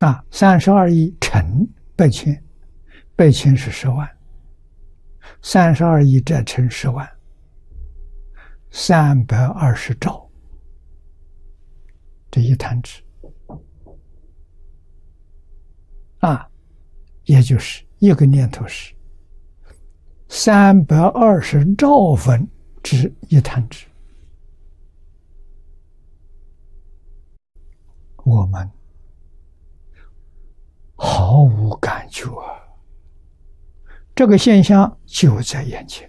32亿乘8000， 8000是10万，32亿再乘10万，320兆，这一弹指也就是一个念头是320兆分之一弹指。我们毫无感觉，这个现象就在眼前，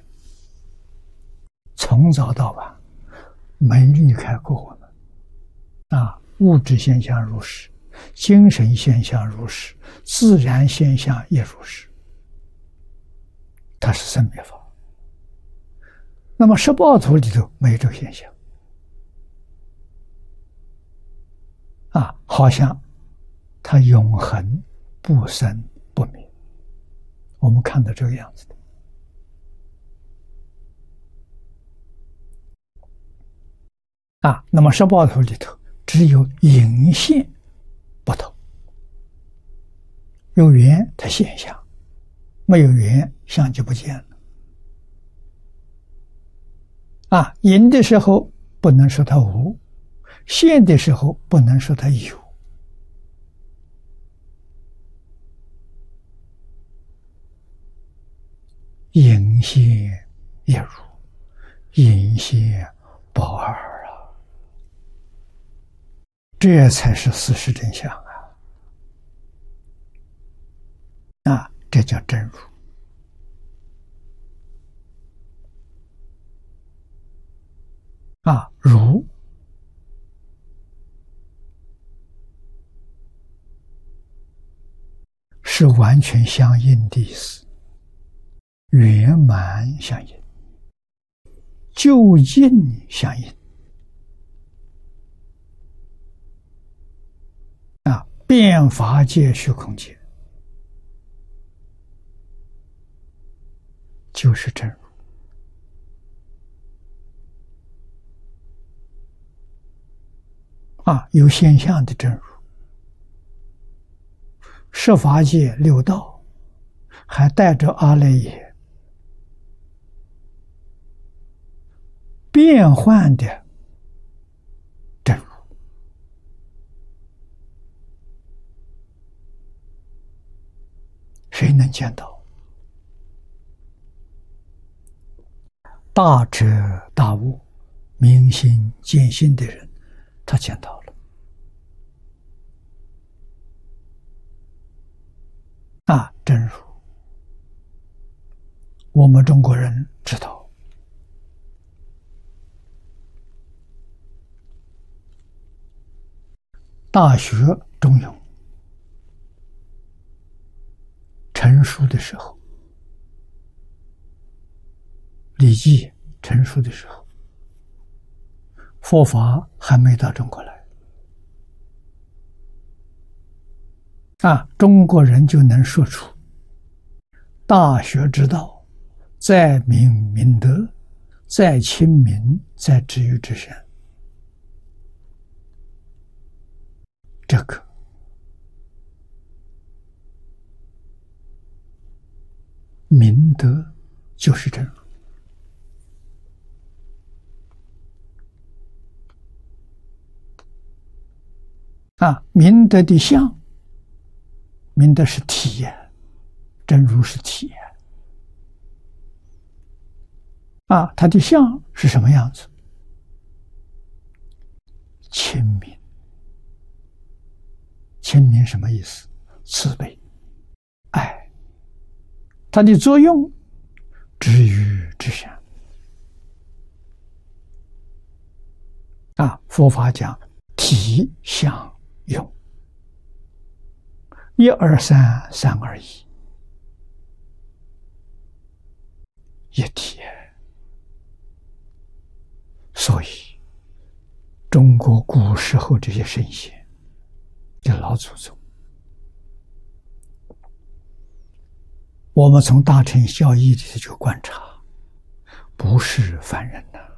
从早到晚没离开过我们。物质现象如是，精神现象如是，自然现象也如是，它是生灭法。那么18图里头没有这个现象好像它永恒不生不灭，我们看到这个样子的那么18图里头只有隐现不同，有缘它现象，没有缘相就不见了隐的时候不能说它无，现的时候不能说它有。隐现一如，隐现不二这才是事实真相这叫真如如是完全相应的意思，圆满相应，究竟相应遍法界虚空界就是真如有现象的真如，十法界六道还带着阿赖耶变换的真如谁能见到？大彻大悟明心见性的人他见到了真如我们中国人知道大学中庸成书的时候，礼记成书的时候，佛法还没到中国来中国人就能说出大学之道，在明明德，在亲民，在止于至善。这个明德就是真如明德的相，明德是体验，真如是体验它的相是什么样子？亲民。亲民什么意思？慈悲爱。它的作用止于至善佛法讲体相用，1、2、3，3、2、1，一体。所以中国古时候这些圣贤的老祖宗，我们从大乘教义里就观察，不是凡人